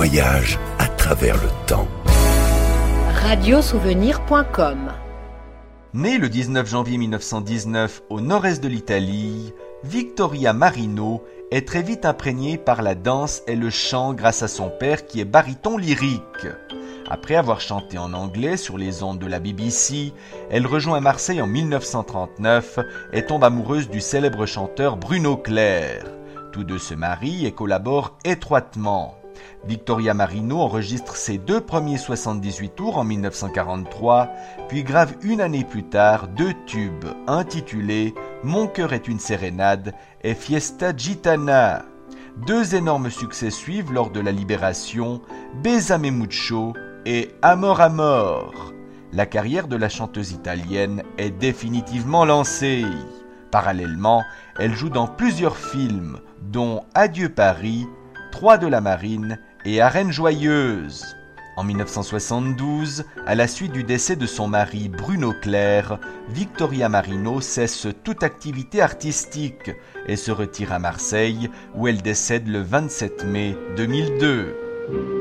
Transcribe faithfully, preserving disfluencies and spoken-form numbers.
voyage à travers le temps. radiosouvenir point com. Née le dix-neuf janvier mille neuf cent dix-neuf au nord-est de l'Italie, Vittoria Marino est très vite imprégnée par la danse et le chant grâce à son père qui est baryton lyrique. Après avoir chanté en anglais sur les ondes de la B B C, elle rejoint Marseille en mille neuf cent trente-neuf et tombe amoureuse du célèbre chanteur Bruno Clerc. Tous deux se marient et collaborent étroitement. Vittoria Marino enregistre ses deux premiers soixante-dix-huit tours en mille neuf cent quarante-trois, puis grave une année plus tard deux tubes intitulés « Mon cœur est une sérénade » et « Fiesta Gitana ». Deux énormes succès suivent lors de la Libération, « Besame mucho » et « Amor Amor ». La carrière de la chanteuse italienne est définitivement lancée. Parallèlement, elle joue dans plusieurs films, dont Adieu Paris, Trois de la Marine et Arène Joyeuse. En mille neuf cent soixante-douze, à la suite du décès de son mari Bruno Clerc, Vittoria Marino cesse toute activité artistique et se retire à Marseille, où elle décède le vingt-sept mai deux mille deux.